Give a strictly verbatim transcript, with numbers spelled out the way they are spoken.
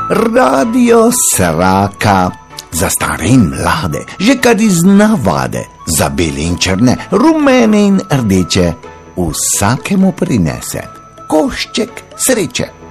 Radio Sraka, za stare in mlade, že kar iz navade, za bele in črne, rumene in rdeče, vsakemu prinese košček sreče.